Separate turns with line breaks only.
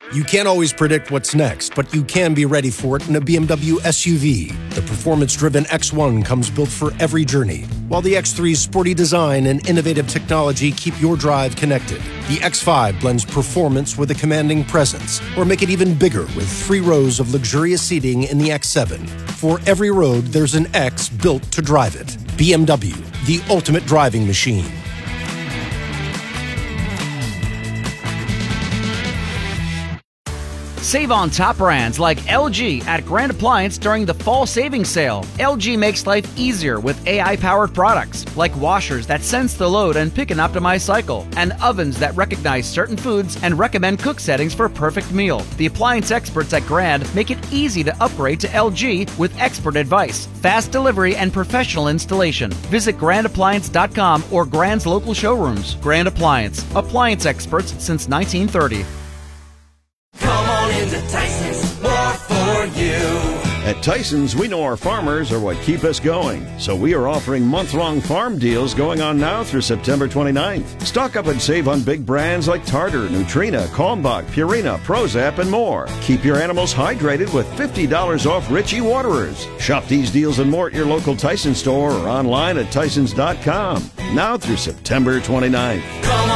You can't always predict what's next, but you can be ready for it in a BMW SUV. The performance-driven X1 comes built for every journey, while the X3's sporty design and innovative technology keep your drive connected. The X5 blends performance with a commanding presence, or make it even bigger with 3 rows of luxurious seating in the X7. For every road, there's an X built to drive it. BMW, the ultimate driving machine.
Save on top brands like LG at Grand Appliance during the fall savings sale. LG makes life easier with AI-powered products like washers that sense the load and pick an optimized cycle, and ovens that recognize certain foods and recommend cook settings for a perfect meal. The appliance experts at Grand make it easy to upgrade to LG with expert advice, fast delivery, and professional installation. Visit grandappliance.com or Grand's local showrooms. Grand Appliance, appliance experts since 1930.
Come on into Tyson's, more for you.
At Tyson's, we know our farmers are what keep us going. So we are offering month-long farm deals going on now through September 29th. Stock up and save on big brands like Tartar, Nutrena, Kalmbach, Purina, Prozap, and more. Keep your animals hydrated with $50 off Ritchie Waterers. Shop these deals and more at your local Tyson store or online at Tysons.com. Now through September 29th.
Come on.